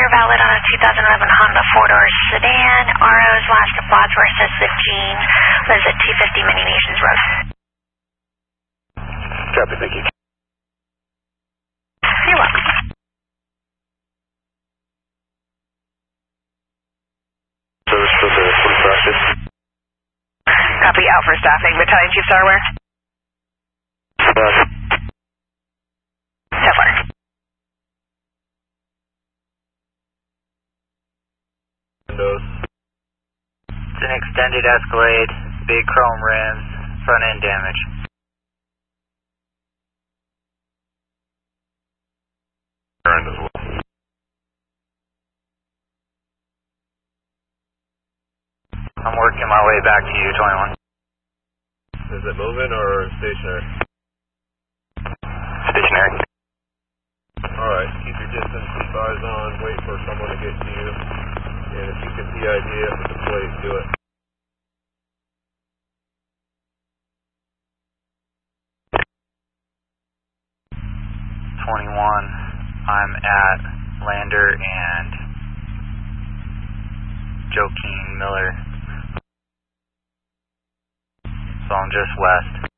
clear valid on a 2011 Honda 4-door sedan. RO's last of Wadsworth says 15. Lives at 250 Many Nations Road. Copy, thank you. You're welcome. Service for the police practice. Copy, out for staffing. Battalion Chief Starware. Kevlar. Windows. It's an extended Escalade, big chrome rims, front end damage. As well. I'm working my way back to you, 21. Is it moving or stationary? Stationary. Alright, keep your distance, keep eyes on, wait for someone to get to you. And if you can PID it with the plate, do it. I'm at Lander and Joaquin Miller. So I'm just west.